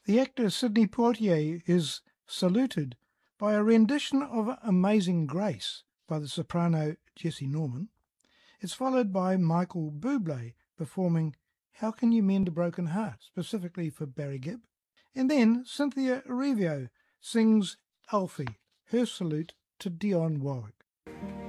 The actor Sidney Poitier is saluted by a rendition of Amazing Grace by the soprano Jessie Norman. It's followed by Michael Bublé performing How Can You Mend a Broken Heart, specifically for Barry Gibb. And then Cynthia Erivo sings Alfie, her salute to Dionne Warwick.